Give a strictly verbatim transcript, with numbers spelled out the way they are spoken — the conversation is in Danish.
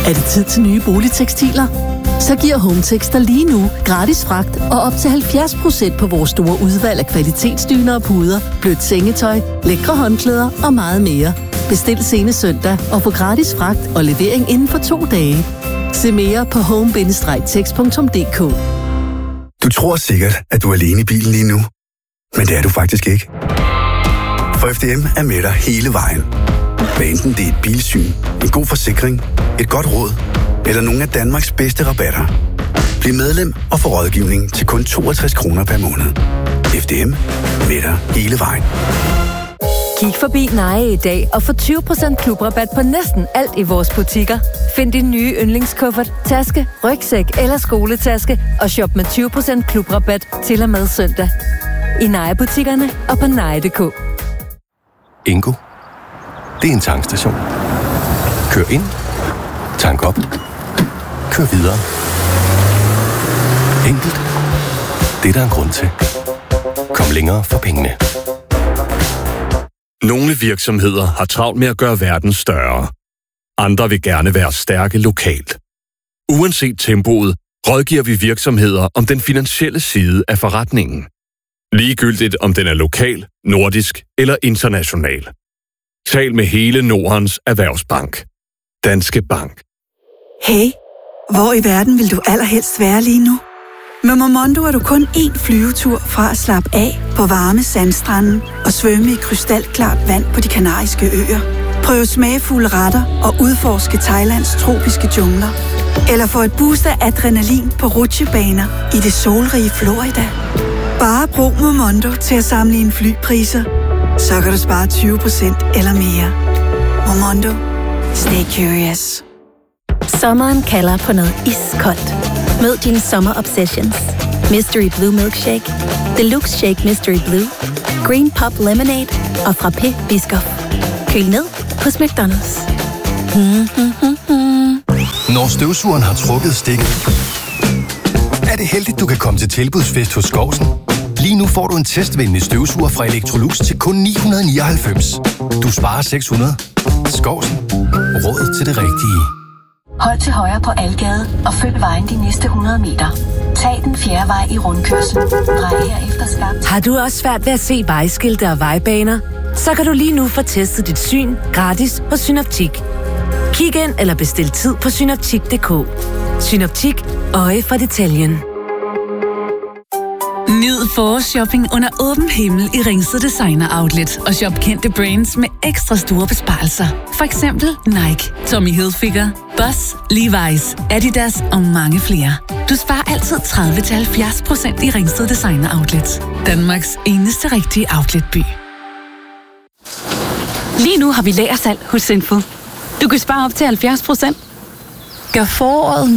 Er det tid til nye boligtekstiler? Så giver Hometex dig lige nu gratis fragt og op til halvfjerds procent på vores store udvalg af kvalitetsdyner og puder, blødt sengetøj, lækre håndklæder og meget mere. Bestil senest søndag og få gratis fragt og levering inden for to dage. Se mere på home bindestreg tex punktum d k. Du tror sikkert, at du er alene i bilen lige nu. Men det er du faktisk ikke. For F D M er med dig hele vejen. Hvad enten det er et bilsyn, en god forsikring, et godt råd, eller nogle af Danmarks bedste rabatter. Bliv medlem og få rådgivning til kun toogtres kroner per måned. F D M. Med dig hele vejen. Kig forbi Neje i dag og få tyve procent klubrabat på næsten alt i vores butikker. Find din nye yndlingskuffert, taske, rygsæk eller skoletaske og shop med tyve procent klubrabat til og med søndag. I Neje-butikkerne og på neje punktum d k. Ingo. Det er en tankstation. Kør ind. Tank op. Kør videre. Enkelt. Det er der en grund til. Kom længere for pengene. Nogle virksomheder har travlt med at gøre verden større. Andre vil gerne være stærke lokalt. Uanset tempoet, rådgiver vi virksomheder om den finansielle side af forretningen. Ligegyldigt om den er lokal, nordisk eller international. Tal med hele Nordens Erhvervsbank. Danske Bank. Hey, hvor i verden vil du allerhelst være lige nu? Med Momondo er du kun én flyvetur fra at slappe af på varme sandstrande og svømme i krystalklart vand på De Kanariske Øer. Prøv smagfulde retter og udforske Thailands tropiske jungler. Eller få et boost af adrenalin på rutsjebaner i det solrige Florida. Bare brug Momondo til at sammenligne flypriser. Så kan du spare tyve procent eller mere. Momondo. Stay curious. Sommeren kalder på noget iskoldt. Mød dine sommer obsessions. Mystery Blue Milkshake, Deluxe Shake Mystery Blue, Green Pop Lemonade og Frappé Biscoff. Køl ned hos McDonald's. Når støvsugeren har trukket stikket, er det heldigt, du kan komme til tilbudsfest hos Skovsen. Lige nu får du en testvenlig støvsuger fra Electrolux til kun ni hundrede nioghalvfems. Du sparer seks hundrede. Skovsen. Råd til det rigtige. Hold til højre på Algade og følg vejen de næste hundrede meter. Tag den fjerde vej i rundkørslen. Drej herefter skarpt. Har du også svært ved at se vejskilte og vejbaner? Så kan du lige nu få testet dit syn gratis hos Synoptik. Kig ind eller bestil tid på synoptik punktum d k. Synoptik. Øje for detaljen. Nyd forårsshopping under åben himmel i Ringsted Designer Outlet og shop kendte brands med ekstra store besparelser. For eksempel Nike, Tommy Hilfiger, Boss, Levi's, Adidas og mange flere. Du sparer altid tredive til halvfjerds procent i Ringsted Designer Outlet. Danmarks eneste rigtige outletby. Lige nu har vi lagersalg hos Sinful. Du kan spare op til halvfjerds procent. Gør foråret